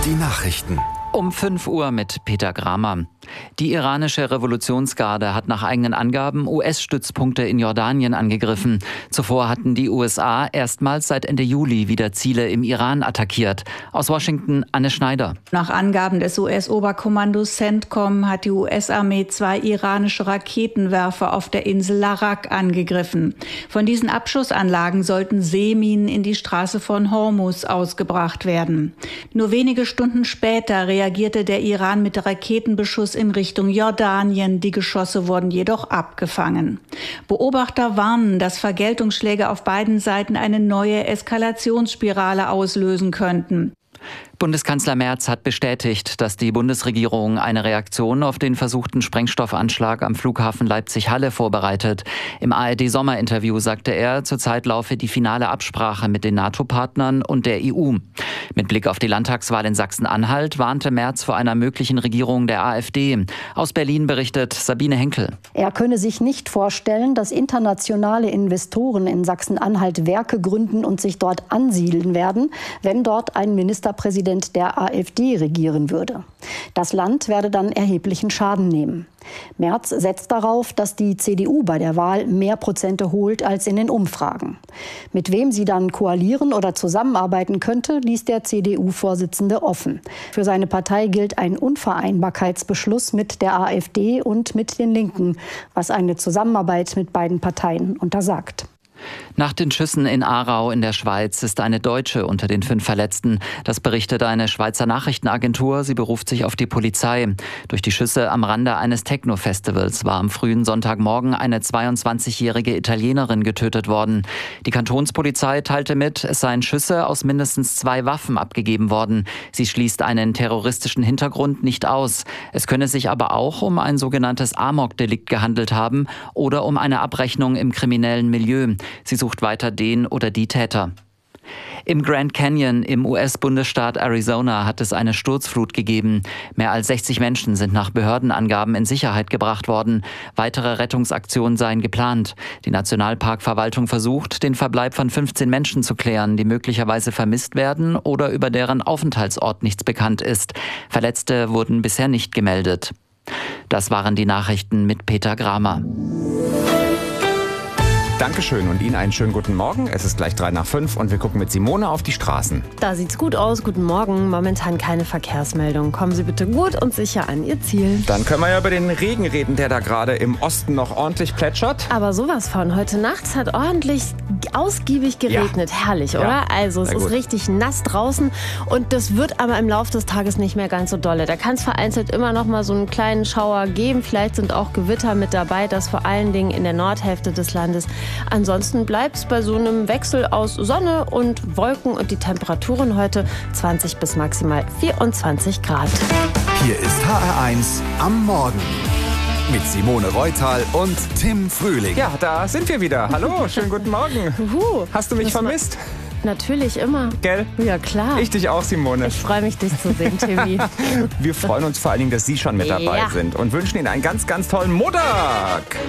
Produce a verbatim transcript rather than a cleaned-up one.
Die Nachrichten. Um fünf Uhr mit Peter Gramer. Die iranische Revolutionsgarde hat nach eigenen Angaben U S-Stützpunkte in Jordanien angegriffen. Zuvor hatten die U S A erstmals seit Ende Juli wieder Ziele im Iran attackiert. Aus Washington Anne Schneider. Nach Angaben des U S-Oberkommandos CENTCOM hat die U S-Armee zwei iranische Raketenwerfer auf der Insel Larak angegriffen. Von diesen Abschussanlagen sollten Seeminen in die Straße von Hormuz ausgebracht werden. Nur wenige Stunden später reagierte der Iran mit Raketenbeschuss in Richtung Jordanien. Die Geschosse wurden jedoch abgefangen. Beobachter warnen, dass Vergeltungsschläge auf beiden Seiten eine neue Eskalationsspirale auslösen könnten. Bundeskanzler Merz hat bestätigt, dass die Bundesregierung eine Reaktion auf den versuchten Sprengstoffanschlag am Flughafen Leipzig-Halle vorbereitet. Im A R D-Sommerinterview sagte er, zurzeit laufe die finale Absprache mit den NATO-Partnern und der E U. Mit Blick auf die Landtagswahl in Sachsen-Anhalt warnte Merz vor einer möglichen Regierung der AfD. Aus Berlin berichtet Sabine Henkel. Er könne sich nicht vorstellen, dass internationale Investoren in Sachsen-Anhalt Werke gründen und sich dort ansiedeln werden, wenn dort ein Ministerpräsident der AfD regieren würde. Das Land werde dann erheblichen Schaden nehmen. Merz setzt darauf, dass die C D U bei der Wahl mehr Prozente holt als in den Umfragen. Mit wem sie dann koalieren oder zusammenarbeiten könnte, ließ der C D U-Vorsitzende offen. Für seine Partei gilt ein Unvereinbarkeitsbeschluss mit der AfD und mit den Linken, was eine Zusammenarbeit mit beiden Parteien untersagt. Nach den Schüssen in Aarau in der Schweiz ist eine Deutsche unter den fünf Verletzten. Das berichtet eine Schweizer Nachrichtenagentur. Sie beruft sich auf die Polizei. Durch die Schüsse am Rande eines Techno-Festivals war am frühen Sonntagmorgen eine zweiundzwanzigjährige Italienerin getötet worden. Die Kantonspolizei teilte mit, es seien Schüsse aus mindestens zwei Waffen abgegeben worden. Sie schließt einen terroristischen Hintergrund nicht aus. Es könne sich aber auch um ein sogenanntes Amok-Delikt gehandelt haben oder um eine Abrechnung im kriminellen Milieu. Sie sucht weiter den oder die Täter. Im Grand Canyon im U S-Bundesstaat Arizona hat es eine Sturzflut gegeben. Mehr als sechzig Menschen sind nach Behördenangaben in Sicherheit gebracht worden. Weitere Rettungsaktionen seien geplant. Die Nationalparkverwaltung versucht, den Verbleib von fünfzehn Menschen zu klären, die möglicherweise vermisst werden oder über deren Aufenthaltsort nichts bekannt ist. Verletzte wurden bisher nicht gemeldet. Das waren die Nachrichten mit Peter Gramer. Dankeschön und Ihnen einen schönen guten Morgen. Es ist gleich drei nach fünf und wir gucken mit Simone auf die Straßen. Da sieht's gut aus. Guten Morgen. Momentan keine Verkehrsmeldung. Kommen Sie bitte gut und sicher an Ihr Ziel. Dann können wir ja über den Regen reden, der da gerade im Osten noch ordentlich plätschert. Aber sowas von. Heute Nacht hat ordentlich ausgiebig geregnet. Ja. Herrlich, ja. Oder? Also es ist richtig nass draußen und das wird aber im Laufe des Tages nicht mehr ganz so dolle. Da kann es vereinzelt immer noch mal so einen kleinen Schauer geben. Vielleicht sind auch Gewitter mit dabei, das vor allen Dingen in der Nordhälfte des Landes. Ansonsten bleibt es bei so einem Wechsel aus Sonne und Wolken und die Temperaturen heute zwanzig bis maximal vierundzwanzig Grad. Hier ist H R eins am Morgen mit Simone Reutal und Tim Frühling. Ja, da sind wir wieder. Hallo, schönen guten Morgen. Uhu, Hast du mich vermisst? Natürlich immer. Gell? Ja, klar. Ich dich auch, Simone. Ich freue mich, dich zu sehen, Timmy. Wir freuen uns vor allen Dingen, dass Sie schon mit dabei ja. sind und wünschen Ihnen einen ganz, ganz tollen Montag.